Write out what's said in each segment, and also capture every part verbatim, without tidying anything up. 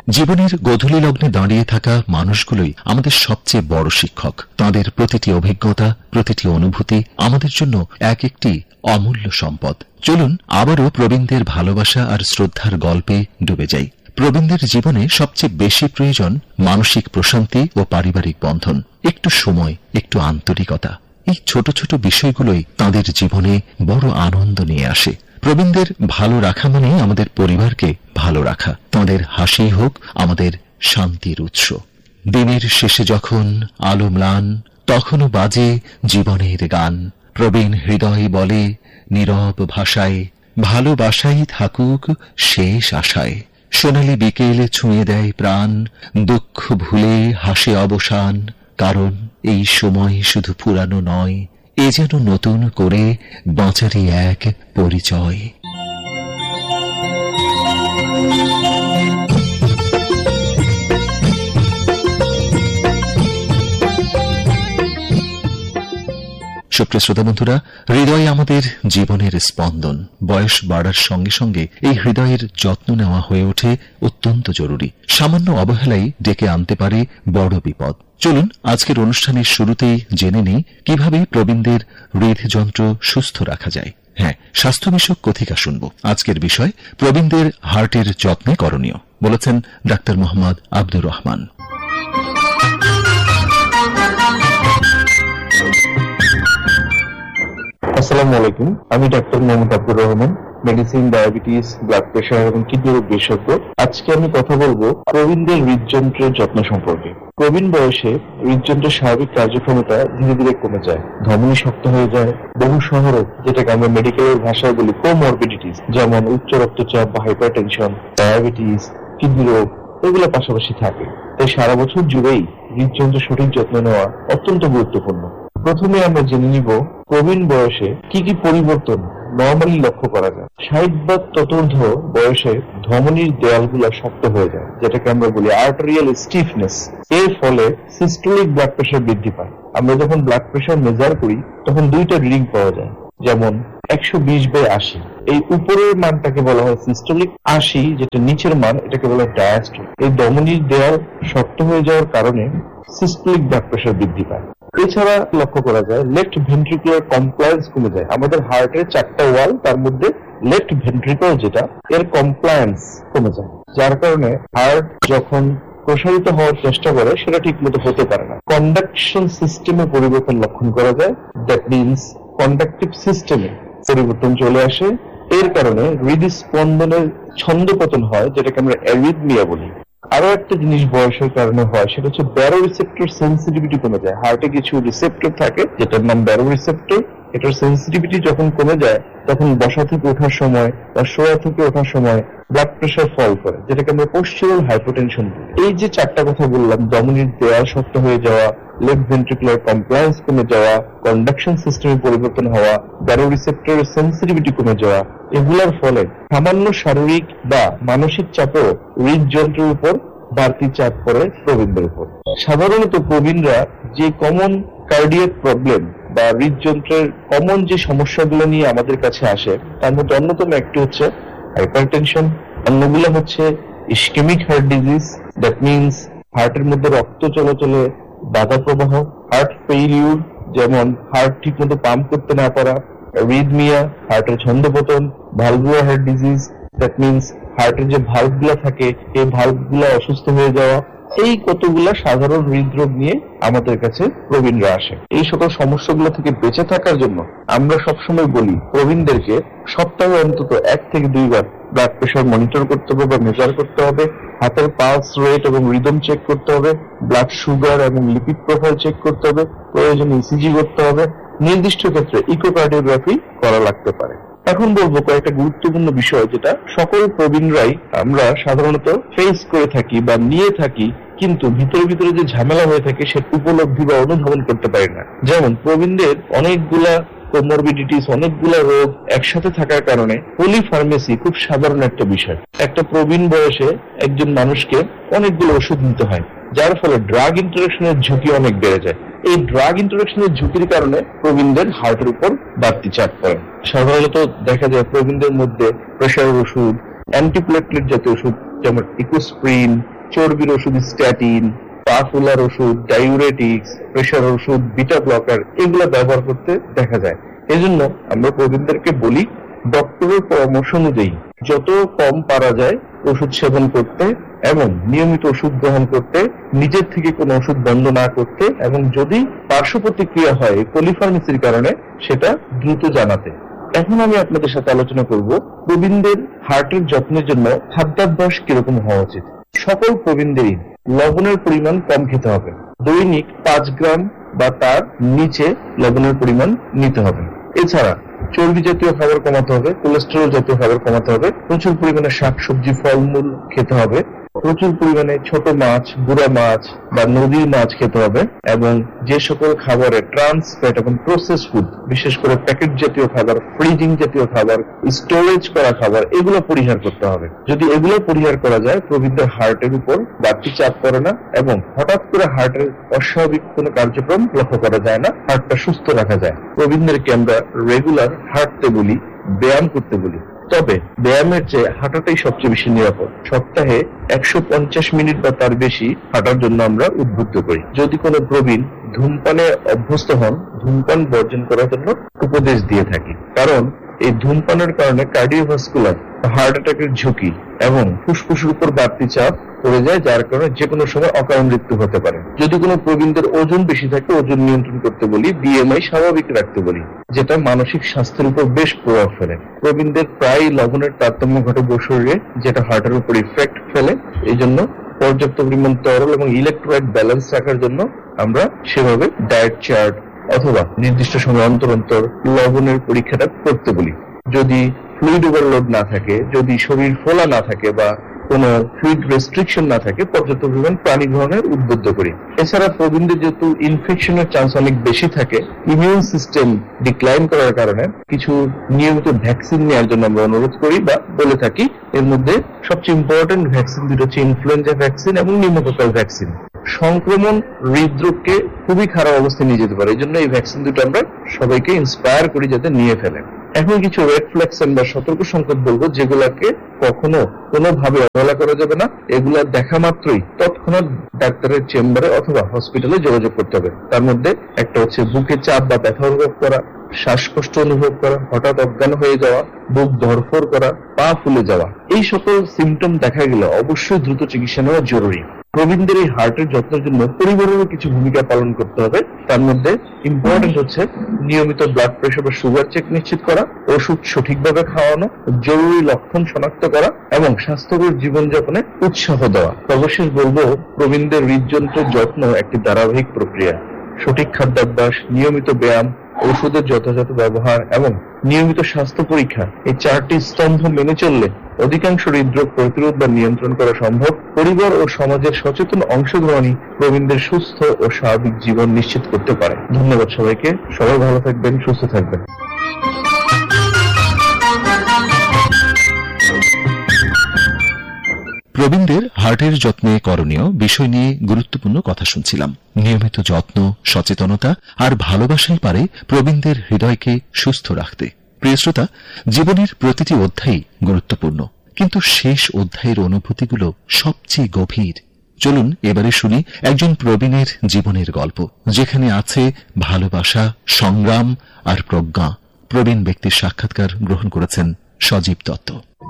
জীবনের গোধূলি লগ্নে দাঁড়িয়ে থাকা মানুষগুলোই আমাদের সবচেয়ে বড় শিক্ষক। তাঁদের প্রতিটি অভিজ্ঞতা, প্রতিটি অনুভূতি আমাদের জন্য এক একটি অমূল্য সম্পদ। চলুন আবারও প্রবীণদের ভালোবাসা আর শ্রদ্ধার গল্পে ডুবে যাই। প্রবীণদের জীবনে সবচেয়ে বেশি প্রয়োজন মানসিক প্রশান্তি ও পারিবারিক বন্ধন, একটু সময়, একটু আন্তরিকতা। এই ছোট ছোট বিষয়গুলোই তাঁদের জীবনে বড় আনন্দ নিয়ে আসে। প্রবীণদের ভালো রাখা মানে আমাদের পরিবারকে ভালো রাখা। তাঁদের হাসি হোক আমাদের শান্তির উৎস। দিনের শেষে যখন আলো ম্লান, তখনও বাজে জীবনের গান। প্রবীণ হৃদয় বলে নীরব ভাষায়, ভালোবাসাই থাকুক শেষ আশায়। সোনালি বিকেল ছুঁয়ে দেয় প্রাণ, দুঃখ ভুলে হাসে অবসান। কারণ এই সময় শুধু পুরানো নয়, এ যেন নতুন করে বাঁচারই এক পরিচয়। সুপ্রিয় শ্রোতা বন্ধুরা, হৃদয় আমাদের জীবনের স্পন্দন। বয়স বাড়ার সঙ্গে সঙ্গে এই হৃদয়ের যত্ন নেওয়া হয়ে ওঠে অত্যন্ত জরুরি। সামান্য অবহেলাই ডেকে আনতে পারে বড় বিপদ। চলুন আজকের অনুষ্ঠানের শুরুতেই জেনে নিই কিভাবে প্রবীণদের হৃদযন্ত্র সুস্থ রাখা যায়। হ্যাঁ, স্বাস্থ্য বিষয়ক কথিকা শুনব। আজকের বিষয় প্রবীণদের হার্টের যত্নে করণীয়, বলেছেন ডাক্তার মোহাম্মদ আব্দুর রহমান। আসসালামু আলাইকুম, আমি doctor Mohammad Abdur Rahman, medicine, diabetes, blood pressure এবং কিডনি রোগ বিশেষজ্ঞ। আজকে আমি কথা বলবো প্রবীণদের হৃদযন্ত্রের যত্ন সম্পর্কে। প্রবীণ বয়সে হৃদযন্ত্রের স্বাভাবিক কার্যক্ষমতা ধীরে ধীরে কমে যায়, ধমনী শক্ত হয়ে যায়। বহু সহরোগ, যেটাকে আমরা মেডিকেলের ভাষায় বলি কোমরবিডিটিস, যেমন উচ্চ রক্তচাপ বা হাইপারটেনশন, ডায়াবেটিস, কিডনি রোগ, এগুলো পাশাপাশি থাকে। তাই সারা বছর জুড়েই হৃদযন্ত্রের সঠিক যত্ন নেওয়া অত্যন্ত গুরুত্বপূর্ণ। প্রথমে আমরা জেনে নিব প্রবীণ বয়সে কি কি পরিবর্তন নরমালি লক্ষ্য করা যায়। ষাট বা ততোর্ধ্ব বয়সে ধমনীর দেয়ালগুলো শক্ত হয়ে যায়, যেটাকে আমরা বলি আর্টেরিয়াল স্টিফনেস। এর ফলে সিস্টোলিক ব্লাড প্রেশার বৃদ্ধি পায়। আমরা যখন ব্লাড প্রেশার মেজার করি তখন দুইটা রিডিং পাওয়া যায়, যেমন একশো বিশ বাই আশি। এই উপরের মানটাকে বলা হয় সিস্টোলিক, আশি যেটা নিচের মান এটাকে বলা হয় ডায়াস্টোলিক। এই ধমনীর দেয়াল শক্ত হয়ে যাওয়ার কারণে সিস্টোলিক ব্লাড প্রেশার বৃদ্ধি পায়। এছাড়া লক্ষ্য করা যায় লেফট ভেন্ট্রিকুলার কমপ্লায়েন্স কমে যায়। আমাদের হার্টের চারটা ওয়াল, তার মধ্যে লেফট ভেন্ট্রিকল যেটা, এর কমপ্লায়েন্স কমে যায়, যার কারণে হার্ট যখন প্রসারিত হওয়ার চেষ্টা করে সেটা ঠিক মতো হতে পারে না। কন্ডাকশন সিস্টেমে পরিবর্তন লক্ষণ করা যায়। দ্যাট মিনস কন্ডাকটিভ সিস্টেমে পরিবর্তন চলে আসে। এর কারণে হৃদস্পন্দনের ছন্দপতন হয়, যেটাকে আমরা অ্যারিথমিয়া বলি। আরো একটা জিনিস বয়সের কারণে হয়, সেটা হচ্ছে ব্যারো রিসেপ্টর সেন্সিটিভিটি কমে যায়। হার্টে কিছু রিসেপ্টর থাকে যেটার নাম ব্যারো রিসেপ্টর। এটার সেন্সিটিভিটি যখন কমে যায় তখন বসা থেকে ওঠার সময় বা শোয়া থেকে ওঠার সময় ব্লাড প্রেশার ফল করে, যেটাকে আমরা পোস্টিরিয়র হাইপোটেনশন বলি। এই যে চারটা কথা বললাম, ধমনীর দেয়াল শক্ত হয়ে যাওয়া, লেফট ভেন্ট্রিকুলার কমপ্লায়েন্স কমে যাওয়া, কন্ডাকশন সিস্টেমে পরিবর্তন হওয়া, ব্যারো রিসেপ্টরের সেন্সিটিভিটি কমে যাওয়া, এগুলোর ফলে সামান্য শারীরিক বা মানসিক চাপও হৃদযন্ত্রের উপর বাড়তি চাপ পড়ে প্রবীণদের উপর। সাধারণত প্রবীণরা যে কমন কার্ডিয়াক প্রবলেম বা হৃদযন্ত্রের কমন যে সমস্যাগুলো নিয়ে আমাদের কাছে আসে, তার মধ্যে অন্যতম একটি হচ্ছে হাইপারটেনশন, অন্যগুলো হচ্ছে ischemic heart disease. That means হার্টের মধ্যে রক্ত চলাচলে বাধা প্রবাহ, হার্ট ফেইলিউর, যেমন হার্ট ঠিক মতো পাম্প করতে না পারা, অ্যারিথমিয়া, হার্টের ছন্দপতন, valvular heart disease. That means হার্টের যে ভালভগুলা থাকে এই ভালভগুলা অসুস্থ হয়ে যাওয়া। এই কতগুলা সাধারণ হৃদরোগ নিয়ে আমাদের কাছে প্রবীণরা আসে। এই সকল সমস্যাগুলো থেকে বেঁচে থাকার জন্য আমরা সবসময় বলি প্রবীণদেরকে সপ্তাহে অন্তত এক থেকে দুইবার ব্লাড প্রেশার মনিটর করতে হবে বা মেজার করতে হবে, হাতের পালস রেট এবং রিদম চেক করতে হবে, ব্লাড সুগার এবং লিপিড প্রোফাইল চেক করতে হবে, প্রয়োজনে ইসিজি করতে হবে, নির্দিষ্ট ক্ষেত্রে ইকোকার্ডিওগ্রাফি করা লাগতে পারে। এখন বলবো কয়েকটা গুরুত্বপূর্ণ বিষয় যেটা সকল প্রবীণরাই আমরা সাধারণত ফেস করে থাকি বা নিয়ে থাকি, কিন্তু ভিতরে ভিতরে যে ঝামেলা হয়ে থাকে সেটা উপলব্ধি বা অনুধাবন করতে পারি না। যেমন প্রবীণদের অনেকগুলা কোমরবিডিটিস, অনেকগুলা রোগ একসাথে থাকার কারণে পলিফার্মেসি খুব সাধারণ একটা বিষয়। একটা প্রবীণ বয়সে একজন মানুষকে অনেকগুলো ওষুধ নিতে হয়, যার ফলে ড্রাগ ইন্টারাকশনের ঝুঁকি অনেক বেড়ে যায়। এই ড্রাগ ইন্টারাকশনের ঝুঁকির কারণে প্রবীণদের হার্টের উপর বাড়তি চাপ পড়ে। সাধারণত দেখা যায় প্রবীণদের মধ্যে প্রেশারের ওষুধ, অ্যান্টিপ্লেটলেট জাতীয় ওষুধ যেমন ইকোস্প্রিন, চর্বির ওষুধ স্ট্যাটিন, পা ফুলার ওষুধ, ডাইউরেটিক্স, প্রেশার ওষুধ, বিটা ব্লকার এগুলো ব্যবহার করতে দেখা যায়। এজন্য আমরা প্রবীণদেরকে বলি ডক্টরের পরামর্শ অনুযায়ী যত কম পারা যায় ওষুধ সেবন করতে এবং নিয়মিত ওষুধ গ্রহণ করতে, নিজের থেকে কোনো ওষুধ বন্ধ না করতে এবং যদি পার্শ্ব প্রতিক্রিয়া হয় পলিফার্মেসির কারণে সেটা দ্রুত জানাতে। এখন আমি আপনাদের সাথে আলোচনা করব প্রবীণদের হার্টের যত্নের জন্য খাদ্যাভ্যাস কিরকম হওয়া উচিত। সকল প্রবীণদেরই লবণের পরিমাণ কম খেতে হবে। দৈনিক পাঁচ গ্রাম বা তার নিচে লবণের পরিমাণ নিতে হবে। এছাড়া চর্বি জাতীয় খাবার কমাতে হবে, কোলেস্টেরল জাতীয় খাবার কমাতে হবে, প্রচুর পরিমাণে শাকসবজি ফলমূল খেতে হবে, প্রচুর পরিমাণে ছোট মাছ, গুঁড়া মাছ বা নদীর মাছ খেতে হবে এবং যে সকল খাবারে ট্রান্স ফ্যাট এবং প্রসেস ফুড, বিশেষ করে প্যাকেট জাতীয় খাবার, ফ্রিজিং জাতীয় খাবার, স্টোরেজ করা খাবার এগুলো পরিহার করতে হবে। যদি এগুলো পরিহার করা যায় প্রবীণদের হার্টের উপর বাড়তি চাপ পড়ে না এবং হঠাৎ করে হার্টের অস্বাভাবিক কোনো কার্যক্রম লক্ষ্য করা যায় না, হার্টটা সুস্থ রাখা যায়। প্রবীণদেরকে আমরা রেগুলার হাঁটতে বলি, ব্যায়াম করতে বলি, তবে ব্যায়ামের চেয়ে হাঁটাটাই সবচেয়ে বেশি নিরাপদ। সপ্তাহে একশো পঞ্চাশ মিনিট বা তার বেশি হাঁটার জন্য আমরা উদ্বুদ্ধ করি। যদি কোনো প্রবীণ ধূমপানে অভ্যস্ত হন, ধূমপান বর্জন করার জন্য উপদেশ দিয়ে থাকি, কারণ এই ধূমপানের কারণে কার্ডিওভাস্কুলার হার্ট অ্যাটাকের ঝুঁকি এবং ফুসফুসের উপর বাড়তি চাপ পড়ে যায়, যার কারণে যে কোনো সময় অকাল মৃত্যু হতে পারে। যদি কোনো প্রবীণদের ওজন বেশি থাকে ওজন নিয়ন্ত্রণ করতে বলি, বিএমআই স্বাভাবিক রাখতে বলি, যেটা মানসিক স্বাস্থ্যের উপর বেশ প্রভাব ফেলে। প্রবীণদের প্রায় লবণের তারতম্য ঘটে শরীরে, যেটা হার্টের উপর ইফেক্ট ফেলে। এই জন্য পর্যাপ্ত পরিমাণ তরল এবং ইলেকট্রোলাইট ব্যালেন্স রাখার জন্য আমরা সেভাবে ডায়েট চার্ট অথবা নির্দিষ্ট সময় অন্তর অন্তর লবণের পরীক্ষাটা করতে বলি। যদি ফ্লুইড ওভারলোড না থাকে, যদি শরীর ফোলা না থাকে বা কোনো ফ্লুইড রেস্ট্রিকশন না থাকে, পর্যাপ্ত পরিমাণ পানি গ্রহণের উদ্বুদ্ধ করি। এছাড়া প্রবীণদের যেহেতু ইনফেকশনের চান্স অনেক বেশি থাকে, ইমিউন সিস্টেম ডিক্লাইন করার কারণে কিছু নিয়মিত ভ্যাকসিন নেওয়ার জন্য আমরা অনুরোধ করি বা বলে থাকি। এর মধ্যে সবচেয়ে ইম্পর্টেন্ট ভ্যাকসিন দুটো হচ্ছে ইনফ্লুয়েঞ্জা ভ্যাকসিন এবং নিউমোকক্কাল ভ্যাকসিন। সংক্রমণ হৃদরোগকে খুবই খারাপ অবস্থায় নিয়ে যেতে পারে, এই জন্য এই ভ্যাকসিন দুটো আমরা সবাইকে ইন্সপায়ার করি যাতে নিয়ে ফেলে। এখন কিছু রেড ফ্ল্যাগস বা সতর্ক সংকেত বলবো, যেগুলাকে কখনো কোনোভাবে অবহেলা করা যাবে না। এগুলা দেখা মাত্রই তৎক্ষণাৎ ডাক্তারের চেম্বারে অথবা হসপিটালে যোগাযোগ করতে হবে। তার মধ্যে একটা হচ্ছে বুকে চাপ বা ব্যথা অনুভব করা, শ্বাসকষ্ট অনুভব করা, হঠাৎ অজ্ঞান হয়ে যাওয়া, বুক ধড়ফড় করা, পা ফুলে যাওয়া। এই সকল সিমটম দেখা গেলে অবশ্যই দ্রুত চিকিৎসা নেওয়া জরুরি। প্রবীণদের এই হার্টের যত্নের জন্য পরিবারেরও কিছু ভূমিকা পালন করতে হবে। তার মধ্যে ইম্পর্টেন্ট হচ্ছে নিয়মিত ব্লাড প্রেশার বা সুগার চেক নিশ্চিত করা, ওষুধ সঠিকভাবে খাওয়ানো, জরুরি লক্ষণ শনাক্ত করা এবং স্বাস্থ্যকর জীবনযাপনে উৎসাহ দেওয়া। সর্বশেষ বলবো, প্রবীণদের হৃদযন্ত্রের যত্ন একটি ধারাবাহিক প্রক্রিয়া। সঠিক খাদ্যাভ্যাস, নিয়মিত ব্যায়াম, ওষুধের যথাযথ ব্যবহার এবং নিয়মিত স্বাস্থ্য পরীক্ষা, এই চারটি স্তম্ভ মেনে চললে অধিকাংশ হৃদরোগ প্রতিরোধ বা নিয়ন্ত্রণ করা সম্ভব। পরিবার ও সমাজের সচেতন অংশগ্রহণই প্রবীণদের সুস্থ ও স্বাভাবিক জীবন নিশ্চিত করতে পারে। ধন্যবাদ সবাইকে। সবাই ভালো থাকবেন, সুস্থ থাকবেন। প্রবীণদের হার্টের যত্নে করণীয় বিষয় নিয়ে গুরুত্বপূর্ণ কথা শুনছিলাম। নিয়মিত যত্ন, সচেতনতা আর ভালোবাসাই পারে প্রবীণদের হৃদয়কে সুস্থ রাখতে। প্রিয় শ্রোতা, জীবনের প্রতিটি অধ্যায় গুরুত্বপূর্ণ, কিন্তু শেষ অধ্যায়ের অনুভূতিগুলো সবচেয়ে গভীর। চলুন এবারে শুনি একজন প্রবীণের জীবনের গল্প, যেখানে আছে ভালোবাসা, সংগ্রাম আর প্রজ্ঞা। প্রবীণ ব্যক্তির সাক্ষাৎকার গ্রহণ করেছেন সজীব দত্ত।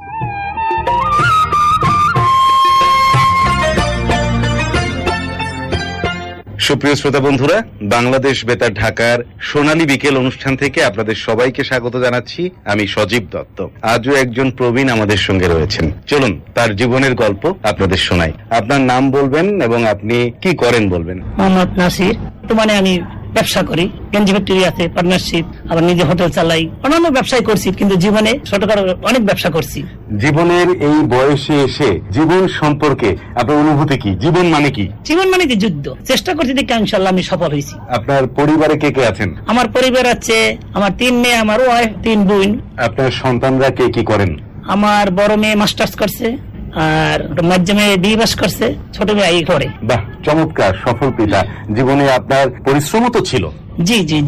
সুপ্রিয় শ্রোতা বন্ধুরা, বাংলাদেশ বেতার ঢাকার সোনালী বিকেল অনুষ্ঠান থেকে আপনাদের সবাইকে স্বাগত জানাচ্ছি। আমি সজীব দত্ত। আজও একজন প্রবীণ আমাদের সঙ্গে রয়েছেন। চলুন তার জীবনের গল্প আপনাদের শোনাই। আপনার নাম বলবেন এবং আপনি কি করেন বলবেন। মোহাম্মদ নাসির। বর্তমানে আমি ব্যবসা করি, গেঞ্জি ফ্যাক্টরি আছে, পার্টনারশিপ, আবার নিজে হোটেল চালাই, অন্যান্য ব্যবসায় করছি, কিন্তু জীবনে ছোটখাটো অনেক ব্যবসা করছি। জীবনের এই বয়সে এসে জীবন সম্পর্কে আপনার অনুভূতি কি? জীবন মানে কি? জীবন মানে কি? যুদ্ধ। চেষ্টা করছি, দেখি ইনশাআল্লাহ আমি সফল হয়েছি। আপনার পরিবারে কে কে আছেন? আমার পরিবার আছে, আমার তিন মেয়ে, আমার ওয়াইফ, তিন বোন। আপনার সন্তানরা কে কি করেন? আমার বড় মেয়ে মাস্টার্স করছে, আর মাধ্যমে বিএ পাস করছে, ছোট মেয়ে আই করে। বাহ, চমৎকার, সফল পিতা। জীবনে আপনার পরিশ্রম তো ছিল? জি জি জি।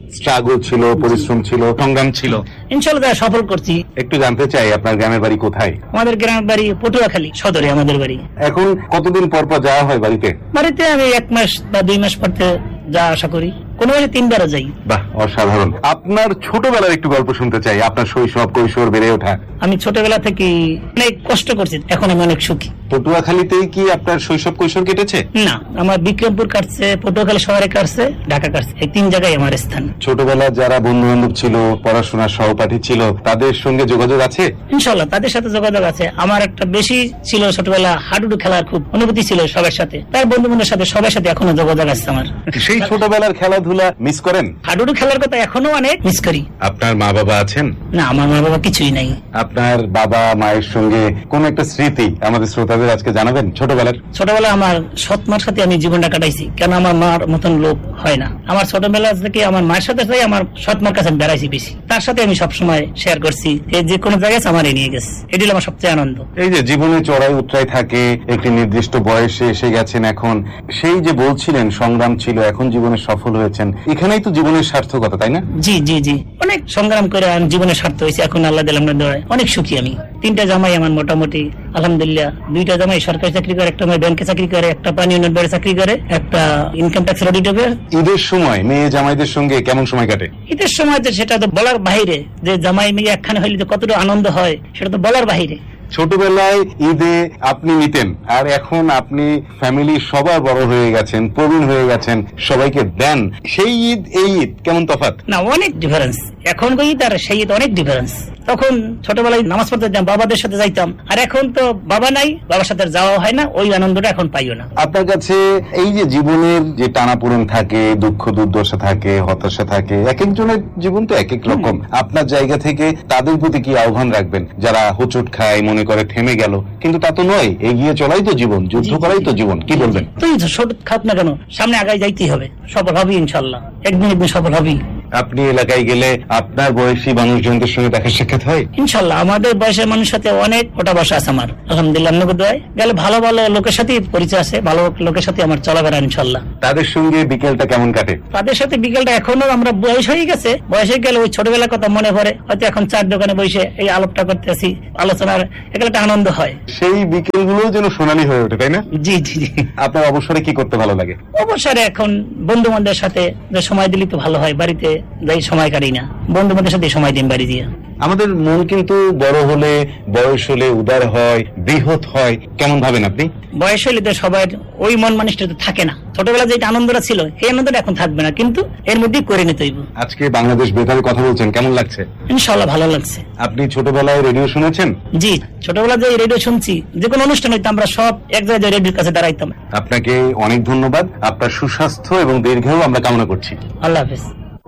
স্ট্রাগল ছিল, পরিশ্রম ছিল, সংগ্রাম ছিল? ইনশাল্লাহ তারা সফল করছি। একটু জানতে চাই আপনার গ্রামের বাড়ি কোথায়? আমাদের গ্রামের বাড়ি পটুয়াখালী সদরে আমাদের বাড়ি। এখন কতদিন পর পর যাওয়া হয় বাড়িতে? বাড়িতে আমি এক মাস বা দুই মাস পরতে যা আশা করি, কোনো মাসে তিনবারও যাই। বাহ, অসাধারণ। আপনার ছোটবেলার একটু গল্প শুনতে চাই, আপনার শৈশব কৈশোর বেড়ে ওঠা। আমি ছোটবেলা থেকে অনেক কষ্ট করছি, এখন আমি অনেক সুখী। পটুয়াখালীতেই কি আপনার শৈশব কৈশোর কেটেছে? না, আমার বিক্রমপুর কাটছে, পটুয়াখালী শহরে কাটছে, ঢাকা কাটছে, এই তিন জায়গায় আমার স্থান। ছোটবেলা যারা বন্ধু বান্ধব ছিল, পড়াশোনার সহপাঠী ছিল, তাদের সঙ্গে যোগাযোগ আছে? ইনশাল্লাহ তাদের সাথে যোগাযোগ আছে। আমার একটা বেশি ছিল ছোটবেলা হাডুডু খেলার খুব অনুভূতি ছিল সবার সাথে, তার বন্ধু বান্ধবের সাথে সবার সাথে এখনো যোগাযোগ আছে আমার। সেই ছোটবেলার খেলাধুলা মিস করেন? হাডুডু খেলার কথা এখনো অনেক মিস করি। আপনার মা বাবা আছেন? না, আমার মা বাবা কিছুই নাই। আপনার বাবা মায়ের সঙ্গে কোন একটা স্মৃতি আমাদের শ্রোতাদের আজকে জানাবেন ছোটবেলার? ছোটবেলা আমার সৎ মার সাথে আমি জীবনটা কাটাইছি, কেন আমার মার মতন লোক হয় না। আমার ছোটবেলা থেকে আমার মায়ের সাথে সাথে আমার সৎ মার কাছে বেড়াইছি বেশি, তার সাথে আমি সবসময় শেয়ার করছি, যে কোনো জায়গায় আমারই নিয়ে গেছে, এটি আমার সবচেয়ে আনন্দ। এই যে জীবনে চড়াই উতরাই থাকে, একটি নির্দিষ্ট বয়সে এসে গেছেন এখন, সেই যে বলছিলেন সংগ্রাম ছিল, এখন জীবনে সফল হয়েছেন, এখানেই তো জীবনের সার্থকতা, তাই না? জি জি জি অনেক সংগ্রাম করে আমি জীবনে স্বার্থ হয়েছে, এখন আল্লাহ দিলাম অনেক সুখী আমি। তিনটা জামাই আমার মোটামুটি আলহামদুলিল্লাহ, দুইটা জামাই সরকারি চাকরি করে, একটা ব্যাংকে চাকরি করে, একটা পানি উন্নয়ন বোর্ডে চাকরি করে, একটা ইনকাম ট্যাক্স অডিটর। ঈদের সময় মেয়ে জামাইদের সঙ্গে কেমন সময় কাটে? ঈদের সময় তো সেটা তো বলার বাইরে, যে জামাই মেয়ে একখানে হইলে তো কতটা আনন্দ হয় সেটা তো বলার বাইরে। ছোটবেলায় ঈদে আপনি নিতেন, আর এখন আপনি ফ্যামিলি সবার বড় হয়ে গেছেন, প্রবীণ হয়ে গেছেন, সবাইকে দেন, সেই ঈদ এই ঈদ কেমন তফাৎ? না, অনেক ডিফারেন্স। এখন ঈদ আর সেই ঈদ অনেক ডিফারেন্স। তখন ছোটবেলায় নামাজ পড়তে যেতাম, বাবাদের সাথে যাইতাম, আর এখন তো বাবা নাই, বাবার সাথে যাওয়া হয় না, ওই আনন্দটা এখন পাইও না। আপনার কাছে এই যে জীবনের যে টানাপোড়েন থাকে, দুঃখ দুর্দশা থাকে, হতাশা থাকে, এক একজনের জীবন তো এক এক রকম, আপনার জায়গা থেকে তাদের প্রতি কি আহ্বান রাখবেন যারা হোঁচট খায়, মনে করে থেমে গেল, কিন্তু তা তো নয়, এগিয়ে চলাই তো জীবন, যুদ্ধ করাই তো জীবন, কি বলবেন? তুই ছোট খাত না কেন, সামনে আগায় যাইতেই হবে, সফল হবি ইনশাল্লাহ, একদিন একদিন সফল হবি। আপনি এলাকায় গেলে আপনার বয়সী মানুষজনদের সঙ্গে দেখা সাক্ষাৎ হয়? ইনশাল্লাহ আমাদের বয়সের মানুষের সাথে অনেক ওটা বসা আছে আমার, আলহামদুলিল্লাহ। নগদায় গেলে ভালো ভালো লোকের সাথে পরিচয় আছে, ভালো লোকের সাথে আমার চলাফেরা ইনশাল্লাহ। তাদের সঙ্গে বিকেলটা কেমন কাটে? তাদের সাথে বিকেলটা এখনো আমরা বয়স হয়ে গেছে, বয়সে গেলে ওই ছোটবেলার কথা মনে পড়ে, হয়তো এখন চার দোকানে বসে এই আলোপটা করতেছি, আলোচনার এগুলো একটা আনন্দ হয়। সেই বিকেলগুলো যেন সোনালী হয়ে ওঠে, তাই না? জি জি জি। আপনার অবসরে কি করতে ভালো লাগে? অবসরে এখন বন্ধু বান্ধবের সাথে যে সময় দিলে তো ভালো হয়, বাড়িতে যাই সময় কাটি না, বন্ধু বান্ধবের সাথে সময় দিন বাড়ি দিয়ে। আমাদের মন কিন্তু বড় হলে, বয়স হলে উদার হয়, বৃহৎ হয়, কেমন ভাবেন আপনি? বয়স হলে তো সবার ওই মন মানুষটা তো থাকে না, ছোটবেলা যেটা আনন্দটা ছিল এই আনন্দটা এখন থাকবে না, কিন্তু এর মধ্যেই করে নিতে হইব। আজকে বাংলাদেশ বেতারে কথা বলছেন, কেমন লাগছে? ইনশাআল্লাহ ভালো লাগছে। আপনি ছোটবেলায় রেডিও শুনেছেন? জি, ছোটবেলা যে রেডিও শুনছি, যে কোনো অনুষ্ঠান হইতো আমরা সব এক জায়গায় রেডিওর কাছে দাঁড়াইতাম। আপনাকে অনেক ধন্যবাদ, আপনার সুস্বাস্থ্য এবং দীর্ঘায়ু আমরা কামনা করছি। আল্লাহ হাফেজ।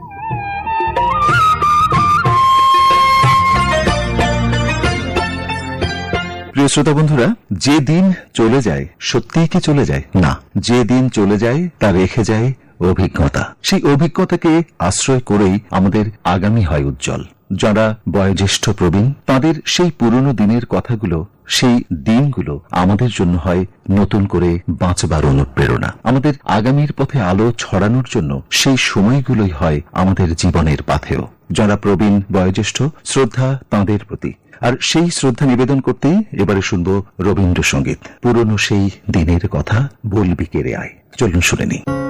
প্রিয় শ্রোতা বন্ধুরা, যে দিন চলে যায় সত্যিই কি চলে যায়? না, যে দিন চলে যায় তা রেখে যায় অভিজ্ঞতা। সেই অভিজ্ঞতাকে আশ্রয় করেই আমাদের আগামী হয় উজ্জ্বল। যারা বয়োজ্যেষ্ঠ প্রবীণ, তাদের সেই পুরনো দিনের কথাগুলো, সেই দিনগুলো আমাদের জন্য হয় নতুন করে বাঁচবার অনুপ্রেরণা। আমাদের আগামীর পথে আলো ছড়ানোর জন্য সেই সময়গুলোই হয় আমাদের জীবনের পাথেয়। যারা প্রবীণ বয়োজ্যেষ্ঠ, শ্রদ্ধা তাঁদের প্রতি। আর সেই শ্রদ্ধা নিবেদন করতেই এবারে শুনবো রবীন্দ্রসঙ্গীত। পুরনো সেই দিনের কথা বলবি কে রে আয়। চলুন শুনে নিই।